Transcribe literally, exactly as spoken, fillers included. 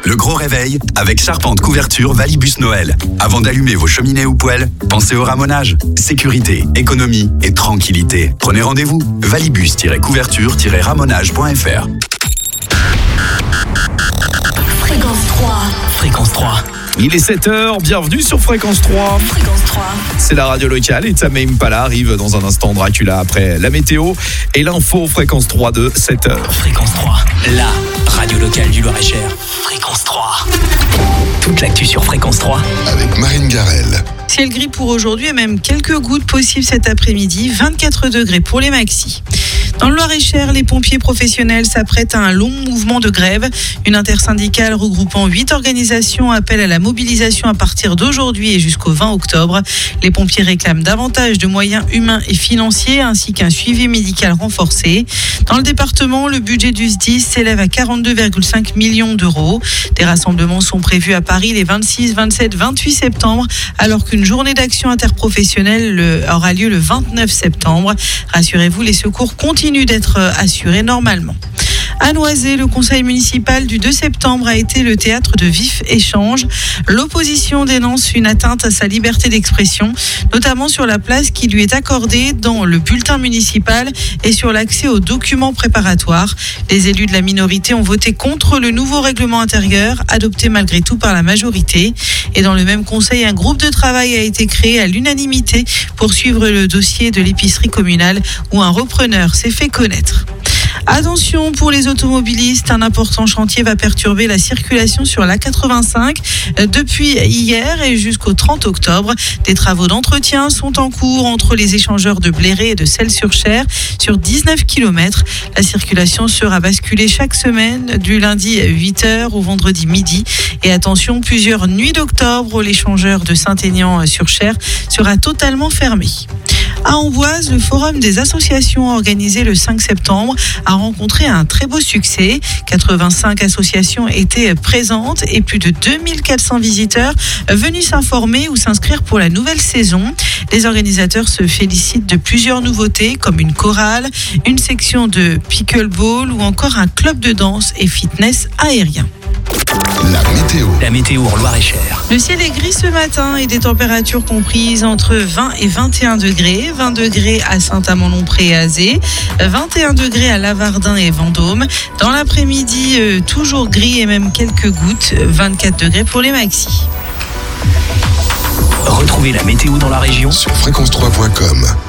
Le gros réveil avec Charpente Couverture Valibus Noël. Avant d'allumer vos cheminées ou poêles, pensez au ramonage. Sécurité, économie et tranquillité. Prenez rendez-vous. valibus-couverture-ramonage point f r. Fréquence trois. Fréquence trois. Il est sept heures, bienvenue sur Fréquence trois. Fréquence trois. C'est la radio locale et Tame Impala arrive dans un instant. Dracula après la météo et l'info Fréquence trois de sept heures. Fréquence trois, la radio locale du Loir-et-Cher. Fréquence trois. Toute l'actu sur Fréquence trois. Avec Marine Garel. Ciel gris pour aujourd'hui et même quelques gouttes possibles cet après-midi. vingt-quatre degrés pour les maxis. Dans le Loir-et-Cher, les pompiers professionnels s'apprêtent à un long mouvement de grève. Une intersyndicale regroupant huit organisations appelle à la mobilisation à partir d'aujourd'hui et jusqu'au vingt octobre. Les pompiers réclament davantage de moyens humains et financiers ainsi qu'un suivi médical renforcé. Dans le département, le budget du S D I S s'élève à quarante-deux virgule cinq millions d'euros. Des rassemblements sont prévus à Paris les vingt-six, vingt-sept, vingt-huit septembre, alors qu'une journée d'action interprofessionnelle aura lieu le vingt-neuf septembre. Rassurez-vous, les secours continuent d'être assurés normalement. À Noisy, le conseil municipal du deux septembre a été le théâtre de vifs échanges. L'opposition dénonce une atteinte à sa liberté d'expression, notamment sur la place qui lui est accordée dans le bulletin municipal et sur l'accès aux documents préparatoires. Les élus de la minorité ont voté contre le nouveau règlement intérieur, adopté malgré tout par la majorité. Et dans le même conseil, un groupe de travail a été créé à l'unanimité pour suivre le dossier de l'épicerie communale où un repreneur s'est fait connaître. Attention pour les automobilistes, un important chantier va perturber la circulation sur l'A quatre-vingt-cinq depuis hier et jusqu'au trente octobre. Des travaux d'entretien sont en cours entre les échangeurs de Bléré et de Celles-sur-Cher sur dix-neuf kilomètres. La circulation sera basculée chaque semaine du lundi huit heures au vendredi midi. Et attention, plusieurs nuits d'octobre, l'échangeur de Saint-Aignan-sur-Cher sera totalement fermé. À Amboise, le forum des associations organisé le cinq septembre a rencontré un très beau succès. quatre-vingt-cinq associations étaient présentes et plus de deux mille quatre cents visiteurs venus s'informer ou s'inscrire pour la nouvelle saison. Les organisateurs se félicitent de plusieurs nouveautés comme une chorale, une section de pickleball ou encore un club de danse et fitness aérien. La météo. La météo en Loir-et-Cher. Le ciel est gris ce matin et des températures comprises entre vingt et vingt et un degrés. vingt degrés à Saint-Amand-Lompré et Azé. vingt et un degrés à Lavardin et Vendôme. Dans l'après-midi, euh, toujours gris et même quelques gouttes. vingt-quatre degrés pour les maxis. Retrouvez la météo dans la région Sur fréquence trois point com.